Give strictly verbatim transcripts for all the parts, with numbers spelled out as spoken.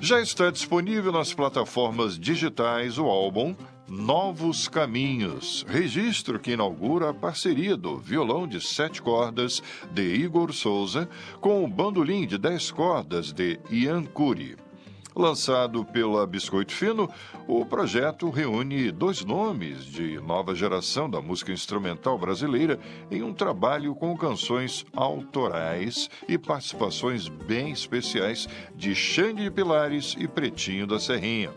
Já está disponível nas plataformas digitais o álbum Novos Caminhos, registro que inaugura a parceria do violão de sete cordas de Igor Souza com o bandolim de dez cordas de Ian Curry. Lançado pela Biscoito Fino, o projeto reúne dois nomes de nova geração da música instrumental brasileira em um trabalho com canções autorais e participações bem especiais de Xande de Pilares e Pretinho da Serrinha.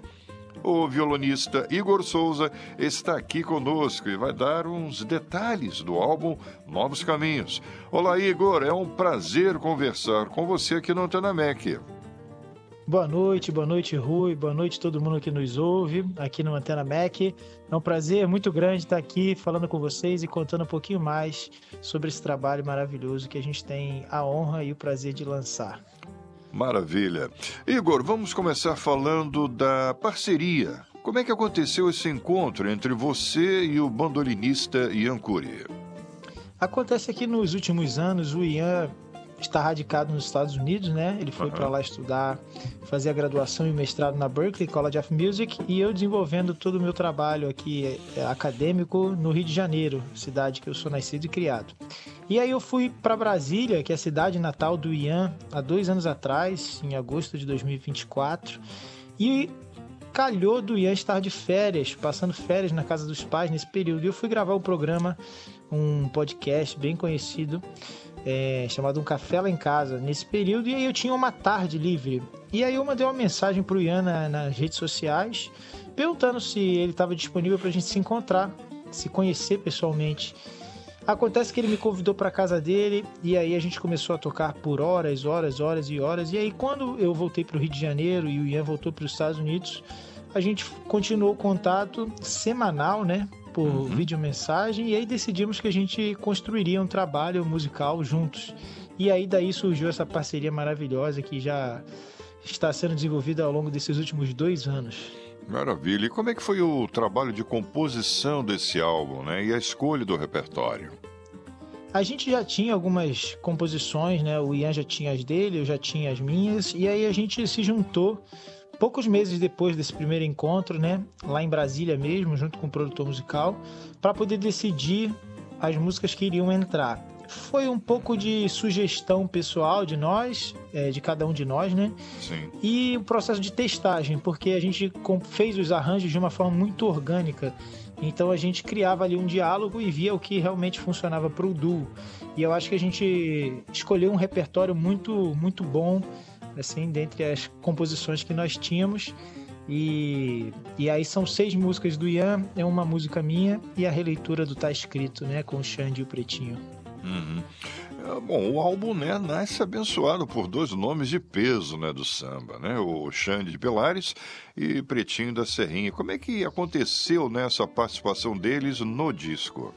O violonista Igor Souza está aqui conosco e vai dar uns detalhes do álbum Novos Caminhos. Olá, Igor, é um prazer conversar com você aqui no Antena M E C. Boa noite, boa noite, Rui, boa noite todo mundo que nos ouve aqui no Antena M E C. É um prazer muito grande estar aqui falando com vocês e contando um pouquinho mais sobre esse trabalho maravilhoso que a gente tem a honra e o prazer de lançar. Maravilha. Igor, vamos começar falando da parceria. Como é que aconteceu esse encontro entre você e o bandolinista Ian Curry? Acontece que nos últimos anos o Ian está radicado nos Estados Unidos, né? Ele foi uhum. para lá estudar, fazer a graduação e o mestrado na Berklee College of Music, e eu desenvolvendo todo o meu trabalho aqui é, acadêmico no Rio de Janeiro, cidade que eu sou nascido e criado. E aí eu fui para Brasília, que é a cidade natal do Ian, há dois anos atrás, em agosto de dois mil e vinte e quatro, e calhou do Ian estar de férias, passando férias na casa dos pais nesse período. E eu fui gravar o programa, um podcast bem conhecido, É, chamado Um Café Lá em Casa, nesse período, e aí eu tinha uma tarde livre. E aí eu mandei uma mensagem pro Ian na, nas redes sociais, perguntando se ele estava disponível pra gente se encontrar, se conhecer pessoalmente. Acontece que ele me convidou pra casa dele, e aí a gente começou a tocar por horas, horas, horas e horas, e aí quando eu voltei pro Rio de Janeiro e o Ian voltou para os Estados Unidos, a gente continuou o contato semanal, né? Por uhum. videomensagem, e aí decidimos que a gente construiria um trabalho musical juntos. E aí daí surgiu essa parceria maravilhosa que já está sendo desenvolvida ao longo desses últimos dois anos. Maravilha. E como é que foi o trabalho de composição desse álbum, né? E a escolha do repertório? A gente já tinha algumas composições, né? O Ian já tinha as dele, eu já tinha as minhas, e aí a gente se juntou poucos meses depois desse primeiro encontro, né, lá em Brasília mesmo, junto com o produtor musical, para poder decidir as músicas que iriam entrar. Foi um pouco de sugestão pessoal de nós, é, de cada um de nós, né? Sim. E o processo de testagem, porque a gente fez os arranjos de uma forma muito orgânica. Então a gente criava ali um diálogo e via o que realmente funcionava para o duo. E eu acho que a gente escolheu um repertório muito, muito bom, assim, dentre as composições que nós tínhamos, e, e aí são seis músicas do Ian, é uma música minha e a releitura do Tá Escrito, né, com o Xande e o Pretinho. Uhum. É, bom, o álbum, né, nasce abençoado por dois nomes de peso, né, do samba, né, o Xande de Pilares e Pretinho da Serrinha. Como é que aconteceu nessa participação deles no disco?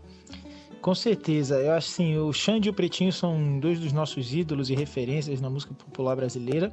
Com certeza, eu acho assim, o Xande e o Pretinho são dois dos nossos ídolos e referências na música popular brasileira,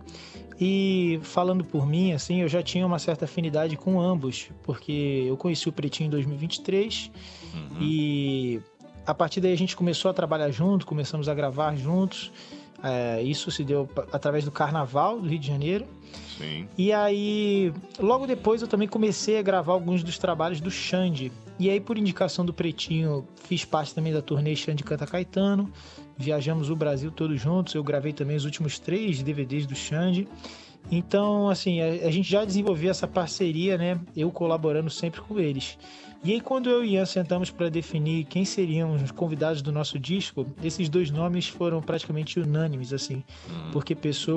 e falando por mim, assim, eu já tinha uma certa afinidade com ambos, porque eu conheci o Pretinho em dois mil e vinte e três, uhum. e a partir daí a gente começou a trabalhar junto, começamos a gravar juntos. É, isso se deu através do Carnaval do Rio de Janeiro. Sim. E aí, logo depois eu também comecei a gravar alguns dos trabalhos do Xande. E aí, por indicação do Pretinho, fiz parte também da turnê Xande Canta Caetano. Viajamos o Brasil todos juntos. Eu gravei também os últimos três D V Ds do Xande. Então, assim, a, a gente já desenvolveu essa parceria, né? Eu colaborando sempre com eles. E aí, quando eu e Ian sentamos para definir quem seriam os convidados do nosso disco, esses dois nomes foram praticamente unânimes, assim, hum. porque pessoas